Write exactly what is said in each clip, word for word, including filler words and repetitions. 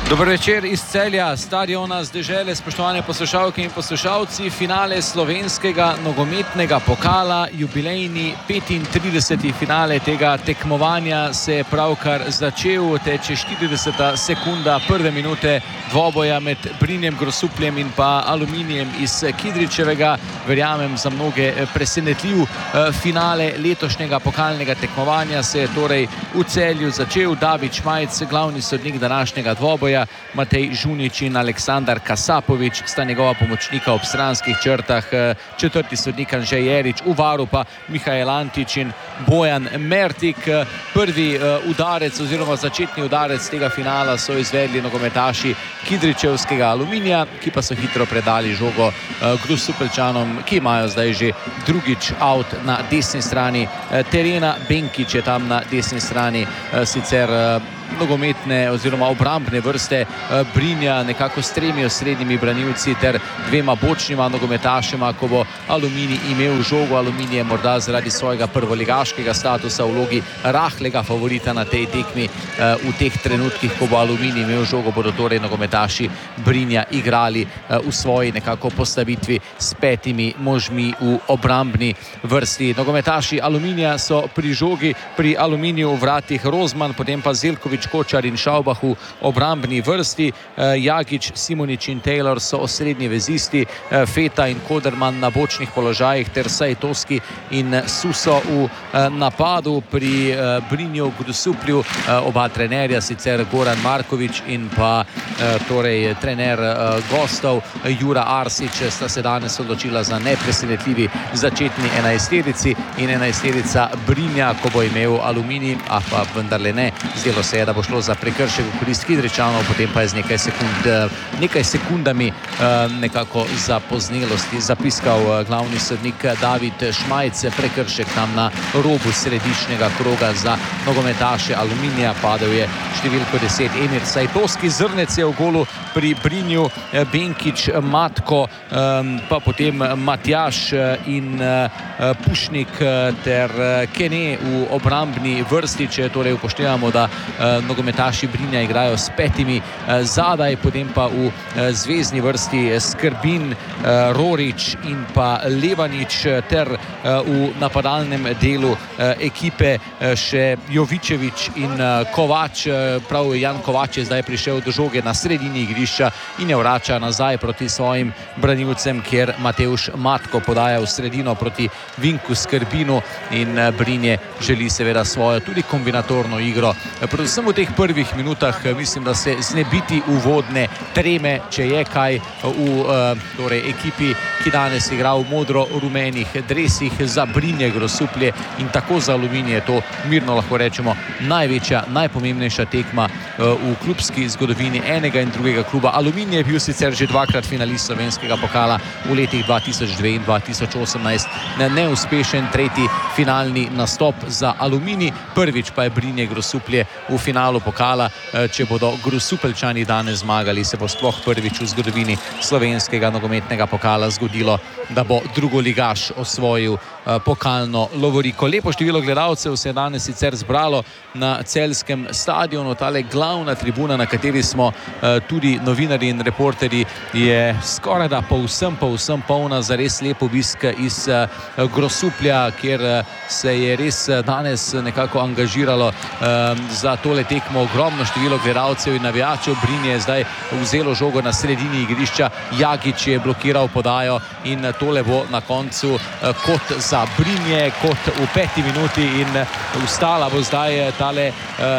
Dober večer iz Celja, stadiona z dežele, spoštovane poslušalke in poslušalci. Finale slovenskega nogometnega pokala, jubilejni petintrideseti finale tega tekmovanja se je pravkar začel. Teče štirideseta sekunda prve minute dvoboja med Brinjem Grosupljem in pa Aluminijem iz Kidričevega. Verjamem, za mnoge presenetljiv finale letošnjega pokalnega tekmovanja se je torej v Celju začel. David Šmajc, glavni sodnik današnjega dvoboja, Matej Žunič in Aleksandar Kasapovič sta njegova pomočnika ob stranskih črtah, četrti sodnik Anže Jerič, v varu pa Mihael Antič in Bojan Mertik. Prvi udarec oziroma začetni udarec tega finala so izvedli nogometaši Kidričevskega Aluminija, ki pa so hitro predali žogo Grosupeljčanom, ki imajo zdaj že drugič out na desni strani terena. Benkič je tam na desni strani sicer nogometne oziroma obrambne vrste Brinja, nekako s tremi osrednjimi branilci ter dvema bočnima nogometašema. Ko bo Aluminij imel žogo, Aluminij je morda zaradi svojega prvoligaškega statusa v vlogi rahlega favorita na tej tekmi. V teh trenutkih, ko bo Aluminij imel žogo, bodo torej nogometaši Brinja igrali v svoji nekako postavitvi s petimi možmi v obrambni vrsti. Nogometaši Aluminija so pri žogi, pri Aluminiju v vratih Rozman, potem pa Zelkovič, Kočar in Šaubah v obrambni vrsti. Jagič, Simonič in Taylor so osrednji vezisti, Feta in Koderman na bočnih položajih ter Sajtovski in Suso v napadu. Pri Brinju Grosuplju oba trenerja, sicer Goran Markovič in pa torej trener gostov Jura Arsič, sta se danes odločila za nepresenetljivi začetni enajsterici in enajsterica Brinja, ko bo imel Aluminij, a pa vendarle ne, zdelo se je, da bo šlo za prekršek v korist Kidričanov, potem pa je z nekaj sekund, nekaj sekundami nekako zapoznelosti zapiskal glavni sodnik David Šmajc. Prekršek tam na robu središčnega kroga za nogometaše Aluminija. Padel je številko deset Emir Sajtovski. Zrnec je v golu pri Brinju, Benkič, Matko, pa potem Matjaž in Pušnik ter Kene v obrambni vrsti. Če torej upoštevamo, da nogometaši Brinja igrajo s petimi zadaj, potem pa v zvezni vrsti Skrbin, Rorič in pa Levanič ter v napadalnem delu ekipe še Jovičevič in Kovač. Prav Jan Kovač je zdaj prišel do žoge na sredini igrišča in je vrača nazaj proti svojim branilcem, kjer Matevž Matko podaja v sredino proti Vinku Skrbinu in Brinje želi seveda svojo tudi kombinatorno igro. Predvsem v teh prvih minutah mislim, da se znebiti uvodne treme, če je kaj, v torej, ekipi, ki danes igra v modro-rumenih dresih. Za Brinje Grosuplje in tako za Aluminij je to, mirno lahko rečemo, največja, najpomembnejša tekma v klubski zgodovini enega in drugega kluba. Aluminij je bil sicer že dvakrat finalist slovenskega pokala v letih dva tisoč dve in dva tisoč osemnajst. Neuspešen tretji finalni nastop za Aluminij, prvič pa je Brinje Grosuplje v finalu pokala. Če bodo Grosupeljčani danes zmagali, se bo sploh prvič v zgodovini slovenskega nogometnega pokala zgodilo, da bo drugoligaš osvojil pokalno lovoriko. Lepo število gledalcev se je danes sicer zbralo na celjskem stadionu. Tale glavna tribuna, na kateri smo tudi novinarji in reporterji, je skoraj da povsem, povsem polna. Za res lep obisk iz Grosuplja, kjer se je res danes nekako angažiralo za tole tekmo ogromno število gledalcev in navijačev. Brinje je zdaj vzelo žogo na sredini igrišča, Jagič je blokiral podajo in tole bo na koncu kot za Brinje, kot v peti minuti, in ustala bo zdaj tale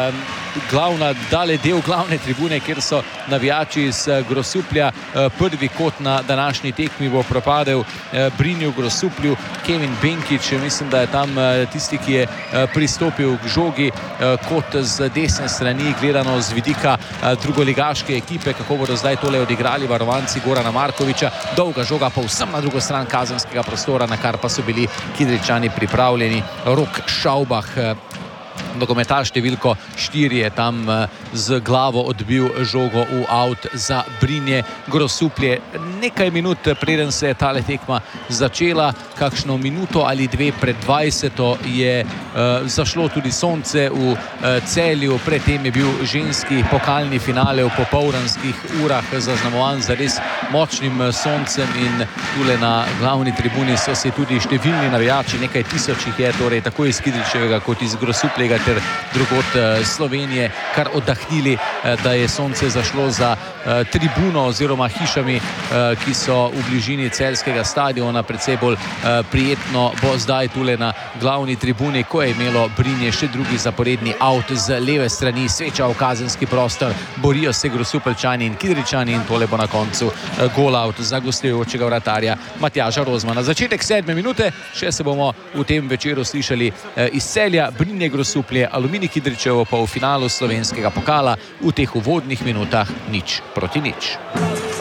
glavna, dale del glavne tribune, kjer so navijači iz Grosuplja. Prvi kot na današnji tekmi bo propadel Brinju Grosuplju. Kevin Benkič, mislim, da je tam tisti, ki je pristopil k žogi kot z desne strani, gledano z vidika drugoligaške ekipe, kako bodo zdaj tole odigrali varovanci Gorana Markoviča. Dolga žoga pa vsem na drugo stran kazenskega prostora, na kar pa so bili Kidričani pripravljeni. Rok Šaubah Nogometaš številko štiri je tam z glavo odbil žogo v out za Brinje Grosuplje. Nekaj minut preden se je tale tekma začela, kakšno minuto ali dve pred dvajseto je uh, zašlo tudi sonce v uh, Celju. Predtem je bil ženski pokalni finale v popoldanskih urah zaznamovan za res močnim soncem in tule na glavni tribuni so se tudi številni navijači, nekaj tisoč jih je, torej tako iz Kidričevega kot iz Grosupljega ter drugod Slovenije, kar oddahnili, da je sonce zašlo za tribuno oziroma hišami, ki so v bližini celjskega stadiona. Predvsej bolj prijetno bo zdaj tule na glavni tribuni, ko je imelo Brinje še drugi zaporedni out z leve strani, sveča v kazenski prostor, borijo se Grosupeljčani in Kidričani in tole bo na koncu gol out za gostujočega vratarja Matjaža Rozmana. Začetek sedme minute, še se bomo v tem večeru slišali iz Celja. Brinje Grosuplje, Aluminij Kidričevo pa v finalu slovenskega pokala v teh uvodnih minutah nič proti nič.